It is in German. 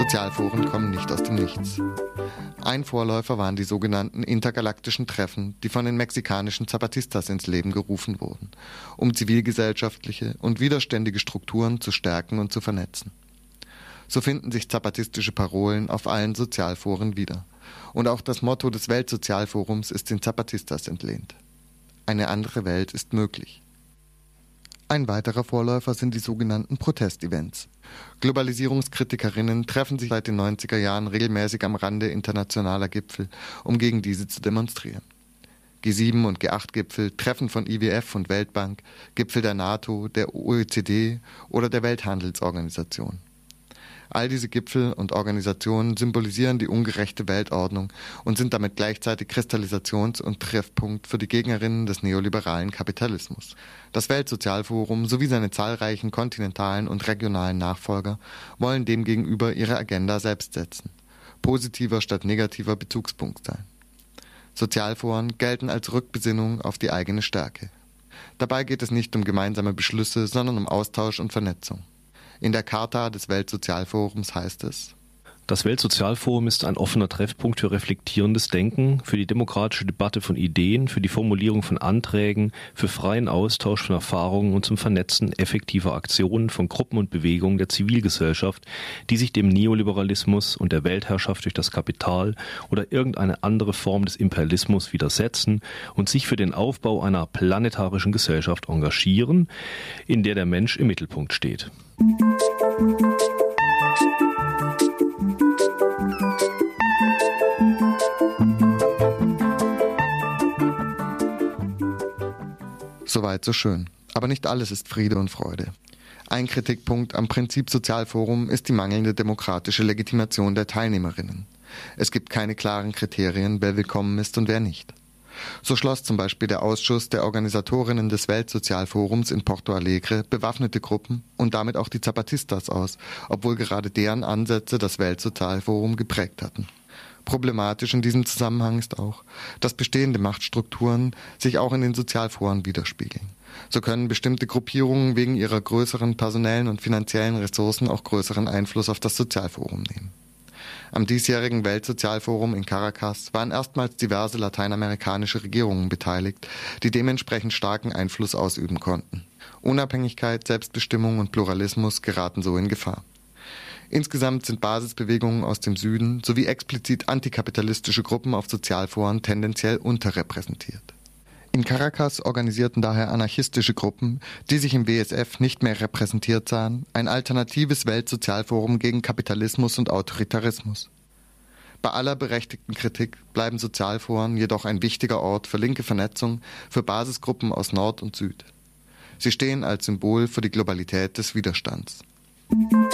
Sozialforen kommen nicht aus dem Nichts. Ein Vorläufer waren die sogenannten intergalaktischen Treffen, die von den mexikanischen Zapatistas ins Leben gerufen wurden, um zivilgesellschaftliche und widerständige Strukturen zu stärken und zu vernetzen. So finden sich zapatistische Parolen auf allen Sozialforen wieder. Und auch das Motto des Weltsozialforums ist den Zapatistas entlehnt. Eine andere Welt ist möglich. Ein weiterer Vorläufer sind die sogenannten Protestevents. Globalisierungskritikerinnen treffen sich seit den 90er Jahren regelmäßig am Rande internationaler Gipfel, um gegen diese zu demonstrieren. G7 und G8-Gipfel, Treffen von IWF und Weltbank, Gipfel der NATO, der OECD oder der Welthandelsorganisation. All diese Gipfel und Organisationen symbolisieren die ungerechte Weltordnung und sind damit gleichzeitig Kristallisations- und Treffpunkt für die Gegnerinnen des neoliberalen Kapitalismus. Das Weltsozialforum sowie seine zahlreichen kontinentalen und regionalen Nachfolger wollen demgegenüber ihre Agenda selbst setzen. Positiver statt negativer Bezugspunkt sein. Sozialforen gelten als Rückbesinnung auf die eigene Stärke. Dabei geht es nicht um gemeinsame Beschlüsse, sondern um Austausch und Vernetzung. In der Charta des Weltsozialforums heißt es: Das Weltsozialforum ist ein offener Treffpunkt für reflektierendes Denken, für die demokratische Debatte von Ideen, für die Formulierung von Anträgen, für freien Austausch von Erfahrungen und zum Vernetzen effektiver Aktionen von Gruppen und Bewegungen der Zivilgesellschaft, die sich dem Neoliberalismus und der Weltherrschaft durch das Kapital oder irgendeine andere Form des Imperialismus widersetzen und sich für den Aufbau einer planetarischen Gesellschaft engagieren, in der der Mensch im Mittelpunkt steht. Soweit so schön. Aber nicht alles ist Friede und Freude. Ein Kritikpunkt am Prinzip Sozialforum ist die mangelnde demokratische Legitimation der Teilnehmerinnen. Es gibt keine klaren Kriterien, wer willkommen ist und wer nicht. So schloss zum Beispiel der Ausschuss der Organisatorinnen des Weltsozialforums in Porto Alegre bewaffnete Gruppen und damit auch die Zapatistas aus, obwohl gerade deren Ansätze das Weltsozialforum geprägt hatten. Problematisch in diesem Zusammenhang ist auch, dass bestehende Machtstrukturen sich auch in den Sozialforen widerspiegeln. So können bestimmte Gruppierungen wegen ihrer größeren personellen und finanziellen Ressourcen auch größeren Einfluss auf das Sozialforum nehmen. Am diesjährigen Weltsozialforum in Caracas waren erstmals diverse lateinamerikanische Regierungen beteiligt, die dementsprechend starken Einfluss ausüben konnten. Unabhängigkeit, Selbstbestimmung und Pluralismus geraten so in Gefahr. Insgesamt sind Basisbewegungen aus dem Süden sowie explizit antikapitalistische Gruppen auf Sozialforen tendenziell unterrepräsentiert. In Caracas organisierten daher anarchistische Gruppen, die sich im WSF nicht mehr repräsentiert sahen, ein alternatives Weltsozialforum gegen Kapitalismus und Autoritarismus. Bei aller berechtigten Kritik bleiben Sozialforen jedoch ein wichtiger Ort für linke Vernetzung für Basisgruppen aus Nord und Süd. Sie stehen als Symbol für die Globalität des Widerstands.